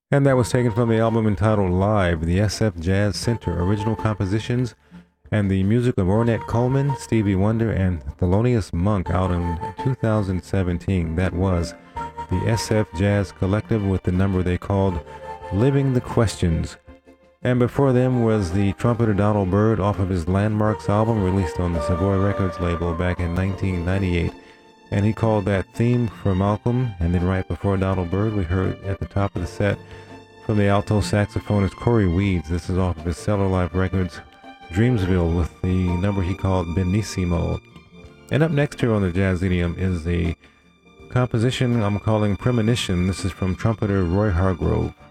And that was taken from the album entitled Live, the SF Jazz Center original compositions, and the music of Ornette Coleman, Stevie Wonder, and Thelonious Monk out in 2017. That was the SF Jazz Collective with the number they called Living the Questions. And before them was the trumpeter Donald Byrd off of his Landmarks album released on the Savoy Records label back in 1998. And he called that Theme for Malcolm. And then right before Donald Byrd, we heard at the top of the set from the alto saxophonist Corey Weeds. This is off of his Cellar Life Records Dreamsville with the number he called Benissimo. And up next here on the Jazz Idiom is a composition I'm calling Premonition. This is from trumpeter Roy Hargrove.